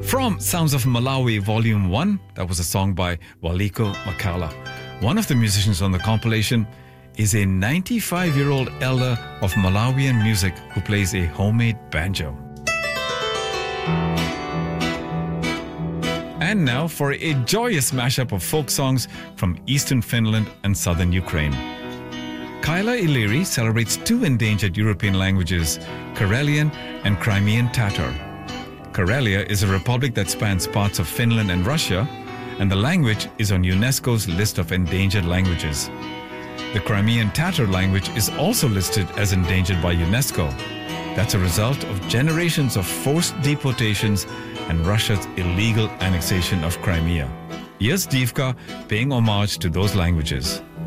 From Sounds of Malawi Volume 1, that was a song by Waliko Makala. One of the musicians on the compilation is a 95-year-old elder of Malawian music who plays a homemade banjo. And now for a joyous mashup of folk songs from eastern Finland and southern Ukraine. Kaila Iliri celebrates two endangered European languages, Karelian and Crimean Tatar. Karelia is a republic that spans parts of Finland and Russia, and the language is on UNESCO's list of endangered languages. The Crimean Tatar language is also listed as endangered by UNESCO. That's a result of generations of forced deportations and Russia's illegal annexation of Crimea. Here's Divka paying homage to those languages.